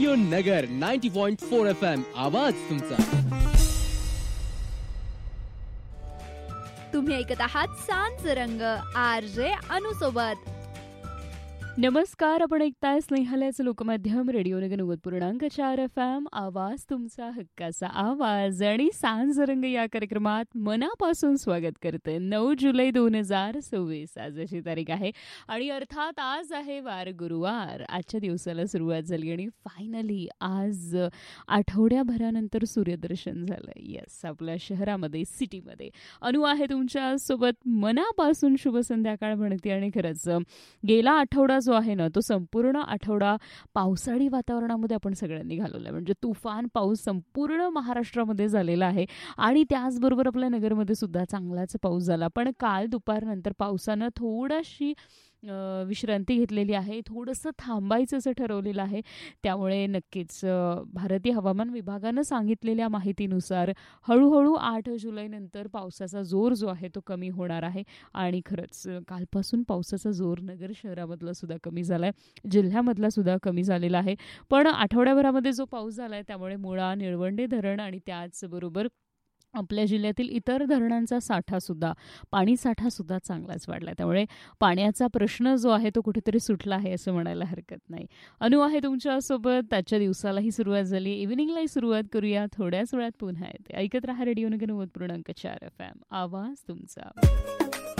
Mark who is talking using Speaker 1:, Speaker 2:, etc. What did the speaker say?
Speaker 1: Radio नगर 90.4 FM आवाज तुमचा.
Speaker 2: तुम्ही ऐकत आहात सांज रंग RJ अनु सोबत.
Speaker 3: नमस्कार, आपण ऐकताय स्नेहालयाचं लोकमाध्यम रेडिओ नगर 90.4 FM आवाज तुमचा हक्काचा आवाज. आणि सांज रंग या कार्यक्रमात मनापासून स्वागत करते. 9 जुलै 2026 आजची तारीख आहे आणि अर्थात आज आहे वार गुरुवार. आजच्या दिवसाला सुरुवात झाली आणि फायनली आज आठवड्याभरानंतर सूर्यदर्शन झालं. येस, आपल्या शहरामध्ये, सिटीमध्ये. अनु आहे तुमच्या सोबत. मनापासून शुभ संध्याकाळ म्हणते. आणि खरंच गेला आठवडा जो आहे ना, तो संपूर्ण आठवडा पावसाळी वातावरणामध्ये आपण सगळ्यांनी घालवला. म्हणजे तुफान पाऊस संपूर्ण महाराष्ट्रामध्ये झालेला आहे आणि त्याचबरोबर आपल्या नगरमध्ये सुद्धा चांगलाच पाऊस झाला. पण काल दुपारनंतर पावसानं थोडीशी विश्रांती घेतलेली आहे. थोडंसं थांबायचं असं ठरवलेलं आहे. त्यामुळे नक्कीच भारतीय हवामान विभागानं सांगितलेल्या माहितीनुसार हळूहळू 8 जुलैनंतर पावसाचा जोर जो आहे तो कमी होणार आहे. आणि खरंच कालपासून पावसाचा जोर नगर शहरामधला सुद्धा कमी झाला आहे, जिल्ह्यामधला सुद्धा कमी झालेला आहे. पण आठवड्याभरामध्ये जो पाऊस झाला आहे त्यामुळे मुळा, निळवंडे धरण आणि त्याचबरोबर आपल्या जिल्ह्यातील इतर धरणांचा साठासुद्धा, पाणी साठासुद्धा चांगलाच वाढला आहे. त्यामुळे पाण्याचा प्रश्न जो आहे तो कुठेतरी सुटला आहे असं म्हणायला हरकत नाही. अनु आहे तुमच्यासोबत. त्याच्या दिवसालाही सुरुवात झाली, इव्हिनिंगलाही सुरुवात करूया. थोड्याच वेळात पुन्हा येते. ऐकत राहा रेडिओ नगर 90.4 FM आवाज तुमचा.